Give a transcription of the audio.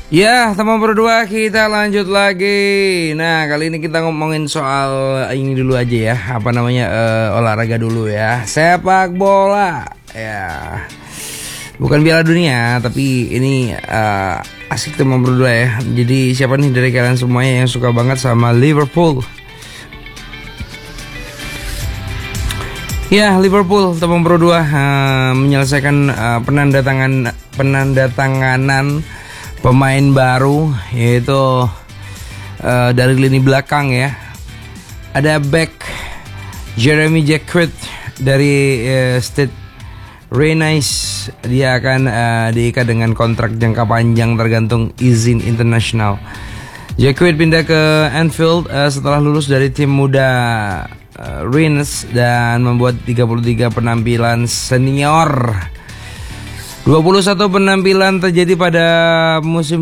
Ya, teman berdua, kita lanjut lagi. Nah, kali ini kita ngomongin soal ini dulu aja ya. Apa namanya, olahraga dulu ya. Sepak bola. Ya, bukan Piala Dunia, tapi ini asik teman berdua ya. Jadi siapa nih dari kalian semuanya yang suka banget sama Liverpool? Ya, Liverpool teman berdua menyelesaikan penandatanganan pemain baru, yaitu dari lini belakang ya. Ada back Jeremy Jacquet dari Stade Rennais. Dia akan diikat dengan kontrak jangka panjang tergantung izin internasional. Jacquet pindah ke Anfield setelah lulus dari tim muda Rennes dan membuat 33 penampilan senior. 21 penampilan terjadi pada musim